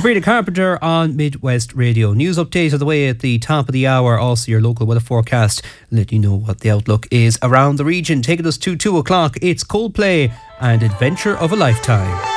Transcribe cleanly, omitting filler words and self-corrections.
Sabrina Carpenter on Midwest Radio. News update of the way at the top of the hour. Also your local weather forecast. Let you know what the outlook is around the region. Taking us to 2 o'clock. It's Coldplay and Adventure of a Lifetime.